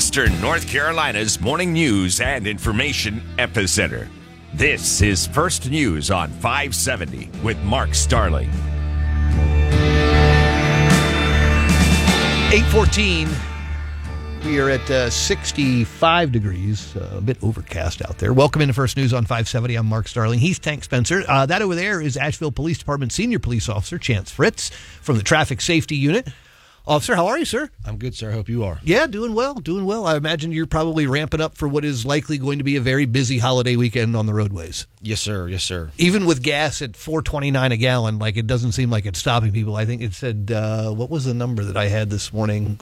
Western North Carolina's morning news and information epicenter. This is First News on 570 with Mark Starling. 8:14. We are at 65 degrees, a bit overcast out there. Welcome into First News on 570. I'm Mark Starling. He's Tank Spencer. That over there is Asheville Police Department Senior Police Officer Chance Fritz from the Traffic Safety Unit. Officer, how are you, sir? I'm good, sir. I hope you are. Yeah, doing well. I imagine you're probably ramping up for what is likely going to be a very busy holiday weekend on the roadways. Yes, sir. Yes, sir. Even with gas at $4.29 a gallon, it doesn't seem like it's stopping people. I think it said, what was the number that I had this morning?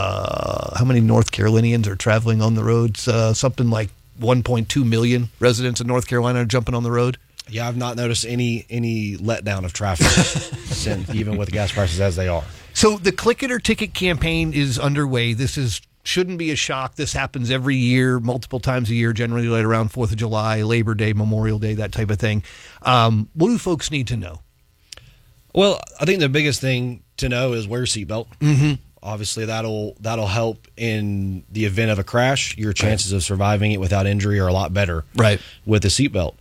How many North Carolinians are traveling on the roads? Something like 1.2 million residents of North Carolina are jumping on the road. Yeah, I've not noticed any letdown of traffic, since, even with gas prices as they are. So the Click It or Ticket campaign is underway. Shouldn't be a shock. This happens every year, multiple times a year, generally right around 4th of July, Labor Day, Memorial Day, that type of thing. What do folks need to know? Well, I think the biggest thing to know is wear your seatbelt. Mm-hmm. Obviously, that'll help in the event of a crash. Your chances of surviving it without injury are a lot better with the seatbelt.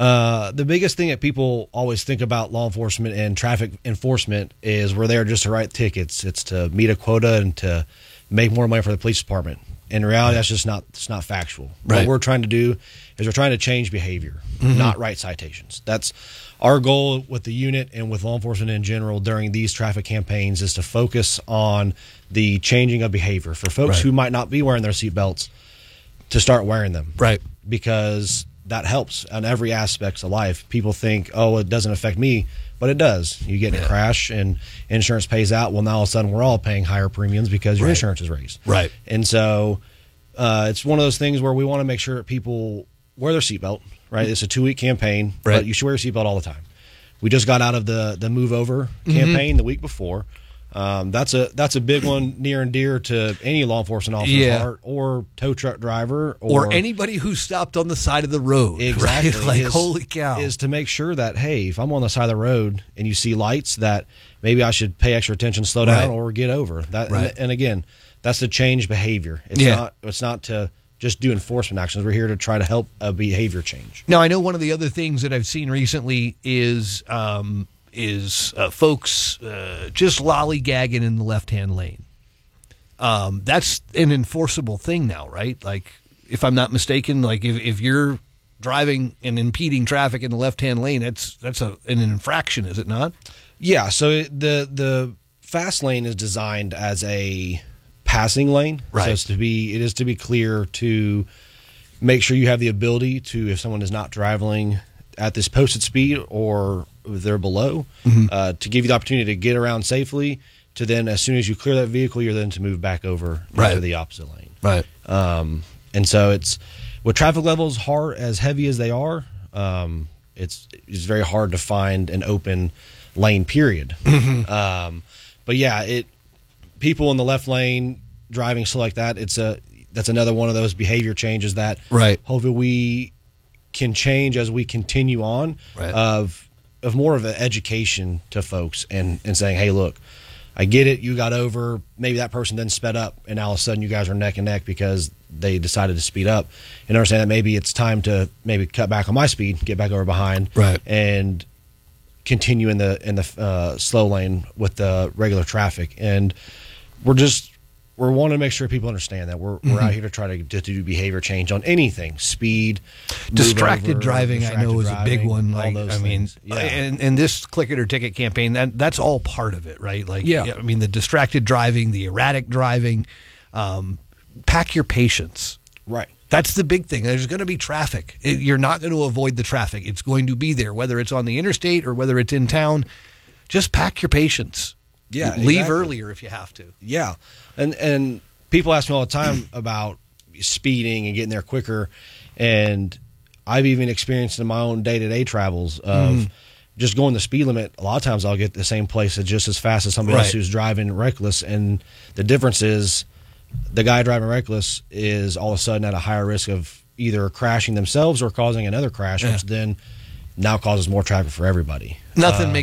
The biggest thing that people always think about law enforcement and traffic enforcement is we're there just to write tickets. It's to meet a quota and to make more money for the police department. In reality, that's just not factual. Right. What we're trying to do is we're trying to change behavior, not write citations. That's our goal with the unit and with law enforcement in general during these traffic campaigns, is to focus on the changing of behavior for folks who might not be wearing their seatbelts to start wearing them. Right. Because that helps on every aspect of life. People think, oh, it doesn't affect me, but it does. You get in a crash and insurance pays out. Well, now all of a sudden we're all paying higher premiums because your insurance is raised. Right. And so it's one of those things where we want to make sure that people wear their seatbelt, right? It's a 2-week campaign, but you should wear your seatbelt all the time. We just got out of the Move Over campaign the week before. That's a big one, near and dear to any law enforcement officer's heart, or tow truck driver, or anybody who stopped on the side of the road. Exactly. Right? Holy cow. Is to make sure that, hey, if I'm on the side of the road and you see lights, that maybe I should pay extra attention, slow down, or get over. That. And again, that's to change behavior. It's not to just do enforcement actions. We're here to try to help a behavior change. Now, I know one of the other things that I've seen recently is folks just lollygagging in the left-hand lane. That's an enforceable thing now, right? Like, if I'm not mistaken, if you're driving and impeding traffic in the left-hand lane, that's an infraction, is it not? Yeah. So the fast lane is designed as a passing lane, right? So it is to be clear, to make sure you have the ability to, if someone is not traveling at this posted speed or they're below, to give you the opportunity to get around safely, to then, as soon as you clear that vehicle, you're then to move back over to the opposite lane. Right. And so it's, with traffic levels as heavy as they are, it's very hard to find an open lane, period. But yeah, people in the left lane driving slow like that, that's another one of those behavior changes that hopefully we can change as we continue on, of more of an education to folks and saying, hey, look, I get it, you got over, maybe that person then sped up, and all of a sudden you guys are neck and neck because they decided to speed up, and understand that maybe it's time to maybe cut back on my speed, get back over behind, and continue in the slow lane with the regular traffic. And we're wanting to make sure people understand that we're out here to try to do behavior change on anything. Speed, distracted driving, I know, is a big one. Yeah. And this Click It or Ticket campaign, that's all part of it, right? The distracted driving, the erratic driving, pack your patience. Right. That's the big thing. There's going to be traffic. You're not going to avoid the traffic. It's going to be there, whether it's on the interstate or whether it's in town. Just pack your patience. Yeah, leave earlier if you have to. Yeah, and people ask me all the time about speeding and getting there quicker, and I've even experienced in my own day-to-day travels of just going the speed limit. A lot of times I'll get the same place just as fast as somebody else who's driving reckless, and the difference is the guy driving reckless is all of a sudden at a higher risk of either crashing themselves or causing another crash, which then now causes more traffic for everybody. Nothing